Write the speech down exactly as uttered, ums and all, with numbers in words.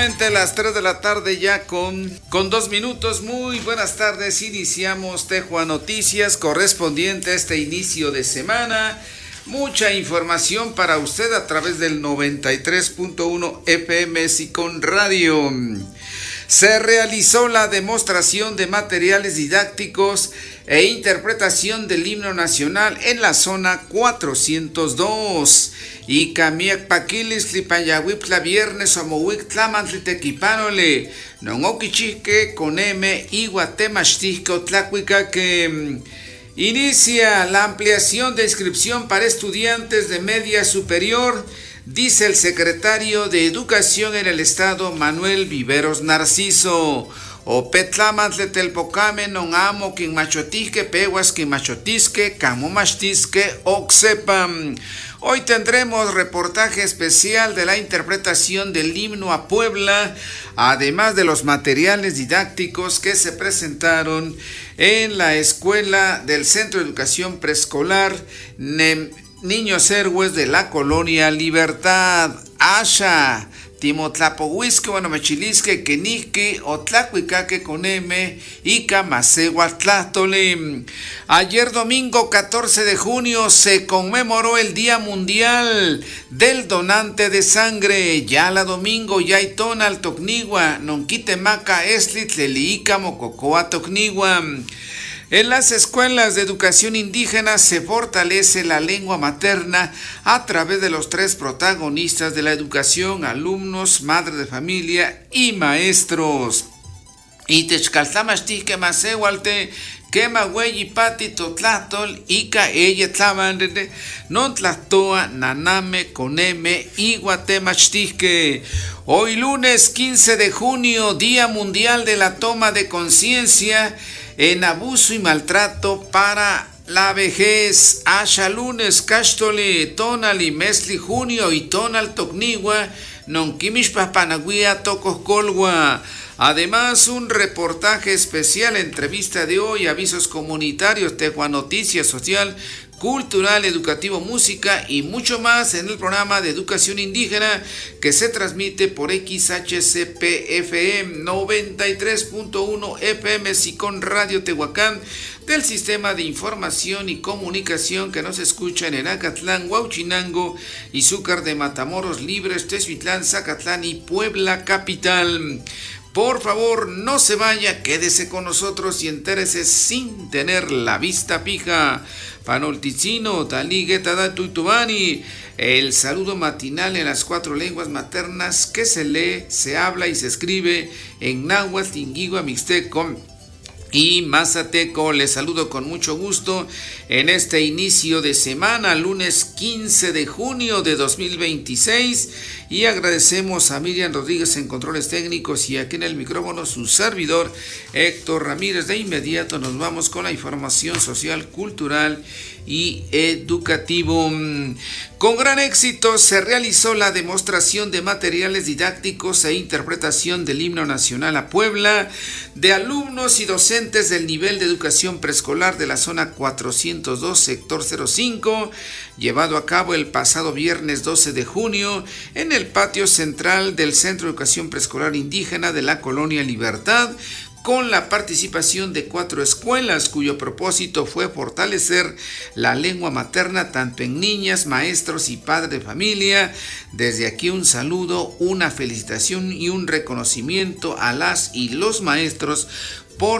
Exactamente las tres de la tarde ya con, con dos minutos. Muy buenas tardes. Iniciamos Tejua Noticias correspondiente a este inicio de semana. Mucha información para usted a través del noventa y tres punto uno F M Sicon Radio. Se realizó la demostración de materiales didácticos e interpretación del himno nacional en la zona cuatrocientos dos. Y Kamiak Paquilis Lipayawipla viernes Omowic Tlamantli Nongokichique con M Iguatemachtisco Tlacuica que inicia la ampliación de inscripción para estudiantes de media superior, dice el secretario de Educación en el Estado, Manuel Viveros Narciso. O petlamantle telpocame non amo quien machotisque, peguas quien machotisque, camomastisque, oxepam. Hoy tendremos reportaje especial de la interpretación del himno a Puebla, además de los materiales didácticos que se presentaron en la escuela del Centro de Educación Preescolar Niños Héroes de la Colonia Libertad. Asha Timotlapohuisque, bueno, mechilisque, quenique, otlacuicaque con M, Ica, Macehuatlátole. Ayer domingo catorce de junio se conmemoró el Día Mundial del Donante de Sangre. Ya la domingo ya itona al tocnigua, nonquitemaca eslitleliica mococoa tocnigua. En las escuelas de educación indígena se fortalece la lengua materna a través de los tres protagonistas de la educación, alumnos, madres de familia y maestros. Y techcaltamashtique masehualte, quema hueyi pati totlatol, ica ella tlamandre, non tlatoa, naname, coneme, iguatemachtique. Hoy lunes quince de junio, Día Mundial de la Toma de Conciencia en abuso y maltrato para la vejez. Asha lunes, castole, tonali, mesli junio y tonal tocnigua, nonquimishpa panaguia tocos colgua. Además, un reportaje especial, entrevista de hoy, avisos comunitarios, Tejua Noticias Social, cultural, educativo, música y mucho más en el programa de educación indígena que se transmite por X H C P F M noventa y tres punto uno F M Sicon Radio Tehuacán del Sistema de Información y Comunicación que nos escucha en Enacatlán, Huauchinango, Izúcar de Matamoros, Libres, Texuitlán, Zacatlán y Puebla Capital. Por favor, no se vaya, quédese con nosotros y entérese sin tener la vista fija. Panolticino, Taligueta, Tuitubani, el saludo matinal en las cuatro lenguas maternas que se lee, se habla y se escribe en náhuatl, inguigua, mixteco y mazateco. Les saludo con mucho gusto en este inicio de semana, lunes quince de junio de dos mil veintiséis, y agradecemos a Miriam Rodríguez en controles técnicos y aquí en el micrófono su servidor Héctor Ramírez. De inmediato nos vamos con la información social, cultural y educativo. Con gran éxito se realizó la demostración de materiales didácticos e interpretación del himno nacional a Puebla de alumnos y docentes del nivel de educación preescolar de la zona cuatrocientos dos, sector cero cinco, llevado a cabo el pasado viernes doce de junio en el patio central del Centro de Educación Preescolar Indígena de la Colonia Libertad, con la participación de cuatro escuelas cuyo propósito fue fortalecer la lengua materna tanto en niñas, maestros y padres de familia. Desde aquí un saludo, una felicitación y un reconocimiento a las y los maestros por